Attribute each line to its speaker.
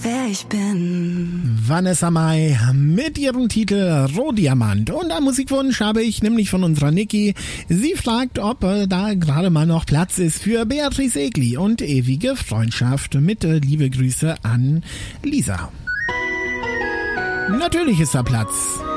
Speaker 1: wer ich bin.
Speaker 2: Vanessa Mai mit ihrem Titel Rohdiamant. Und einen Musikwunsch habe ich nämlich von unserer Niki. Sie fragt, ob da gerade mal noch Platz ist für Beatrice Egli und ewige Freundschaft. Mit liebe Grüße an Lisa. Natürlich ist da Platz.